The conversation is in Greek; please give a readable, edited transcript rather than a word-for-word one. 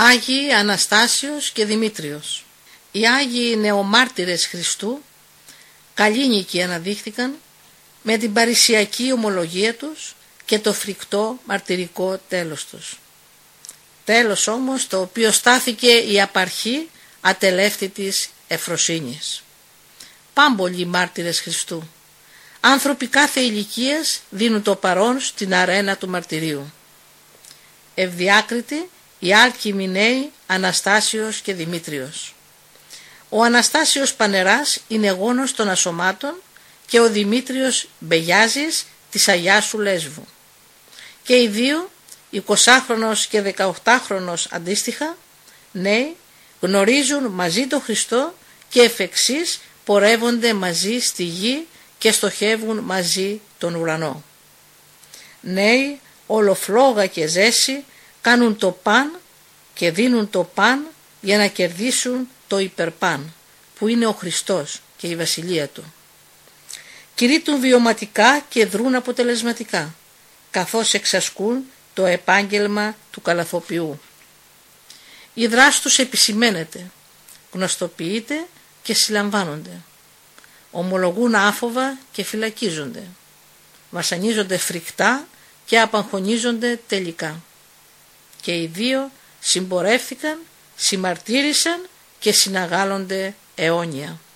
Άγιοι Αναστάσιος και Δημήτριος. Οι Άγιοι νεομάρτυρες Χριστού καλήνικοι αναδείχθηκαν με την παρησιακή ομολογία τους και το φρικτό μαρτυρικό τέλος τους. Τέλος όμως το οποίο στάθηκε η απαρχή ατελεύτητης ευφροσύνης. Πάμπολοι μάρτυρες Χριστού, άνθρωποι κάθε ηλικίας δίνουν το παρόν στην αρένα του μαρτυρίου. Ευδιάκριτοι οι άλκημοι νέοι Αναστάσιος και Δημήτριος. Ο Αναστάσιος Πανεράς είναι γόνος των Ασωμάτων και ο Δημήτριος Μπεγιάζης της Αγιάς σου Λέσβου. Και οι δύο, 20χρονος και 18χρονος αντίστοιχα, νέοι, γνωρίζουν μαζί τον Χριστό και εφ' εξής πορεύονται μαζί στη γη και στοχεύουν μαζί τον ουρανό. Νέοι, ολοφλόγα και ζέση, κάνουν το παν και δίνουν το παν για να κερδίσουν το υπερπαν, που είναι ο Χριστός και η βασιλεία του. Κηρύττουν βιωματικά και δρούν αποτελεσματικά, καθώς εξασκούν το επάγγελμα του καλαθοποιού. Η δράση τους επισημαίνεται, γνωστοποιείται και συλλαμβάνονται. Ομολογούν άφοβα και φυλακίζονται. Βασανίζονται φρικτά και απαγχωνίζονται τελικά. Και οι δύο συμπορεύθηκαν, συμμαρτύρησαν και συναγάλλονται αιώνια.